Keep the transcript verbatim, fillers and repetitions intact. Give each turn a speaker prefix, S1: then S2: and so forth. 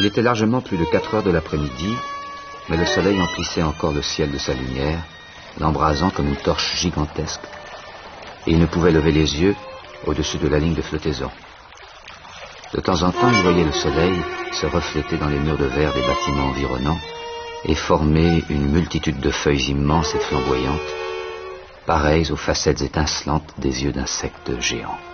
S1: Il était largement plus de quatre heures de l'après-midi, mais le soleil emplissait encore le ciel de sa lumière, l'embrasant comme une torche gigantesque, et il ne pouvait lever les yeux au-dessus de la ligne de flottaison. De temps en temps, il voyait le soleil se refléter dans les murs de verre des bâtiments environnants et former une multitude de feuilles immenses et flamboyantes, pareilles aux facettes étincelantes des yeux d'insectes géants.